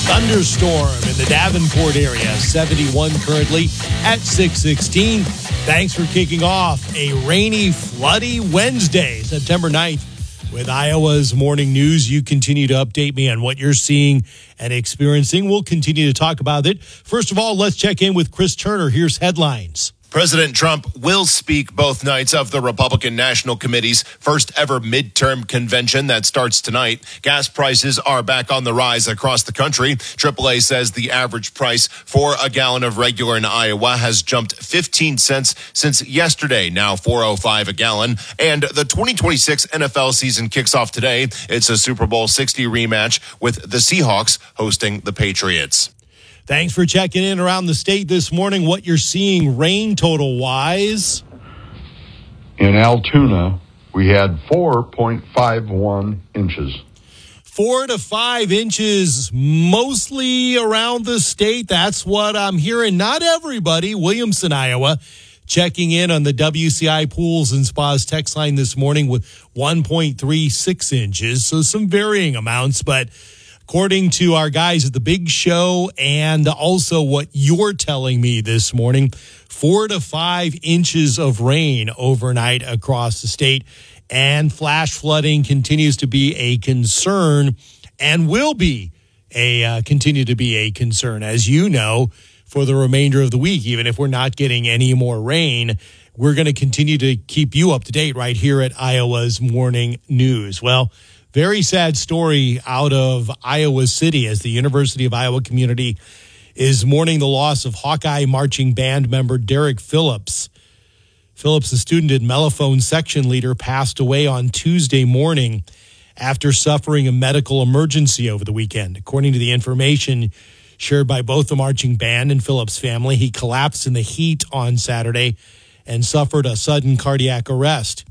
thunderstorm in the Davenport area. 71 currently at 6:16. Thanks for kicking off a rainy, floody Wednesday, September 9th. With Iowa's Morning News, you continue to update me on what you're seeing and experiencing. We'll continue to talk about it. First of all, let's check in with Chris Turner. Here's headlines. President Trump will speak both nights of the Republican National Committee's first ever midterm convention that starts tonight. Gas prices are back on the rise across the country. AAA says the average price for a gallon of regular in Iowa has jumped 15 cents since yesterday, now $4.05 a gallon. And the 2026 NFL season kicks off today. It's a Super Bowl 60 rematch with the Seahawks hosting the Patriots. Thanks for checking in around the state this morning. What you're seeing rain total-wise? In Altoona, we had 4.51 inches. 4 to 5 inches, mostly around the state. That's what I'm hearing. Not everybody. Williamson, Iowa, checking in on the WCI Pools and Spas text line this morning with 1.36 inches. So some varying amounts, but according to our guys at the Big Show and also what you're telling me this morning, 4 to 5 inches of rain overnight across the state, and flash flooding continues to be a concern and will be continue to be a concern, as you know, for the remainder of the week. Even if we're not getting any more rain, we're going to continue to keep you up to date right here at Iowa's Morning News. Well, very sad story out of Iowa City as the University of Iowa community is mourning the loss of Hawkeye Marching Band member Derek Phillips. Phillips, the student and mellophone section leader, passed away on Tuesday morning after suffering a medical emergency over the weekend. According to the information shared by both the marching band and Phillips' family, he collapsed in the heat on Saturday and suffered a sudden cardiac arrest.